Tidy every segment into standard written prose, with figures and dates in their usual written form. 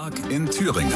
Tag in Thüringen.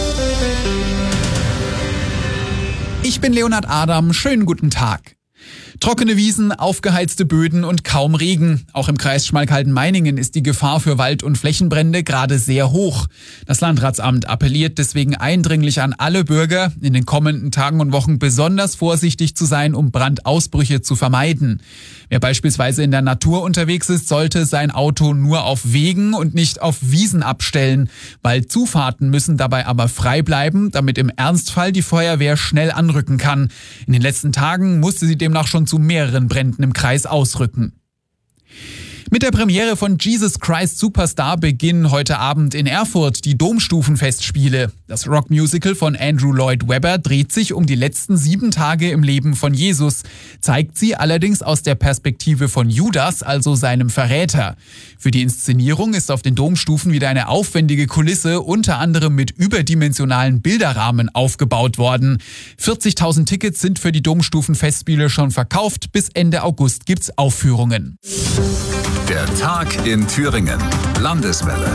Ich bin Leonhard Adam, schönen guten Tag. Trockene Wiesen, aufgeheizte Böden und kaum Regen. Auch im Kreis Schmalkalden-Meiningen ist die Gefahr für Wald- und Flächenbrände gerade sehr hoch. Das Landratsamt appelliert deswegen eindringlich an alle Bürger, in den kommenden Tagen und Wochen besonders vorsichtig zu sein, um Brandausbrüche zu vermeiden. Wer beispielsweise in der Natur unterwegs ist, sollte sein Auto nur auf Wegen und nicht auf Wiesen abstellen. Waldzufahrten müssen dabei aber frei bleiben, damit im Ernstfall die Feuerwehr schnell anrücken kann. In den letzten Tagen musste sie demnach schon zu mehreren Bränden im Kreis ausrücken. Mit der Premiere von Jesus Christ Superstar beginnen heute Abend in Erfurt die Domstufenfestspiele. Das Rockmusical von Andrew Lloyd Webber dreht sich um die letzten 7 Tage im Leben von Jesus, zeigt sie allerdings aus der Perspektive von Judas, also seinem Verräter. Für die Inszenierung ist auf den Domstufen wieder eine aufwendige Kulisse, unter anderem mit überdimensionalen Bilderrahmen aufgebaut worden. 40.000 Tickets sind für die Domstufenfestspiele schon verkauft, bis Ende August gibt's Aufführungen. Der Tag in Thüringen. Landeswelle.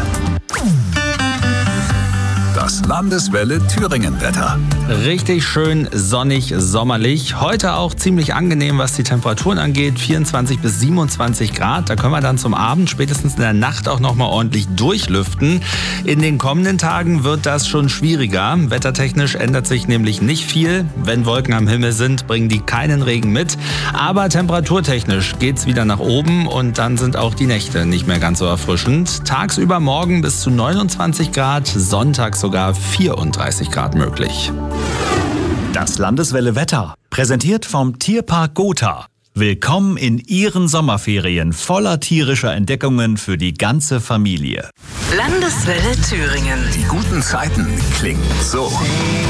Das Landeswelle Thüringen-Wetter. Richtig schön sonnig, sommerlich. Heute auch ziemlich angenehm, was die Temperaturen angeht. 24 bis 27 Grad. Da können wir dann zum Abend, spätestens in der Nacht, auch nochmal ordentlich durchlüften. In den kommenden Tagen wird das schon schwieriger. Wettertechnisch ändert sich nämlich nicht viel. Wenn Wolken am Himmel sind, bringen die keinen Regen mit. Aber temperaturtechnisch geht's wieder nach oben und dann sind auch die Nächte nicht mehr ganz so erfrischend. Tagsüber morgen bis zu 29 Grad, sonntags sogar 34 Grad möglich. Das Landeswelle Wetter, präsentiert vom Tierpark Gotha. Willkommen in Ihren Sommerferien voller tierischer Entdeckungen für die ganze Familie. Landeswelle Thüringen. Die guten Zeiten klingen so.